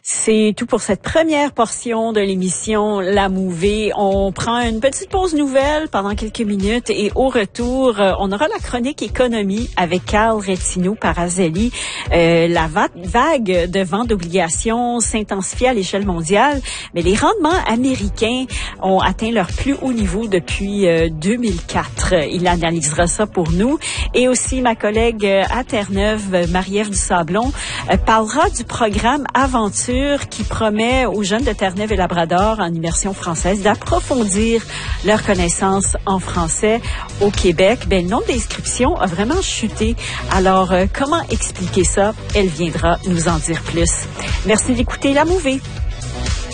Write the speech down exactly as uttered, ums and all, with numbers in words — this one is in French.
C'est tout pour cette première portion de l'émission La Mouvée. On prend une petite pause nouvelle pendant quelques minutes et au retour, on aura la chronique économie avec Carl Retino-Parazelli. Euh, la va- vague de vente d'obligations s'intensifie à l'échelle mondiale, mais les rendements américains ont atteint leur plus haut niveau depuis euh, deux mille quatre. Il analysera ça pour nous. Et aussi, ma collègue à Terre-Neuve, Marie-Ève Dusablon, euh, parlera du programme Aventure qui promet aux jeunes de Terre-Neuve et Labrador en immersion française d'approfondir leurs connaissances en français au Québec. Ben, le nombre d'inscriptions a vraiment chuté. Alors, euh, comment expliquer ça? Elle viendra nous en dire plus. Merci d'écouter La Mouvée.